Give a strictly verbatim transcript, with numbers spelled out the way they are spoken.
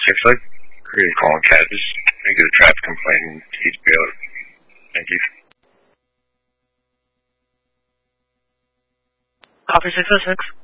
Six Leg? We're going to call Cat. Just make it a traffic complaint and he's bailed. Thank you. Copy six oh six.